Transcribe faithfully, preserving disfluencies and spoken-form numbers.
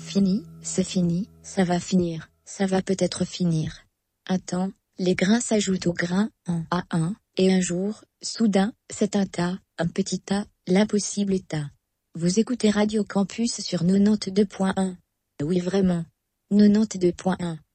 fini, c'est fini, ça va finir, ça va peut-être finir. Un temps, les grains s'ajoutent aux grains, un à un, et un jour, soudain, c'est un tas, un petit tas, l'impossible tas. Vous écoutez Radio Campus sur quatre-vingt-deux point un. Oui vraiment. quatre-vingt-deux point un.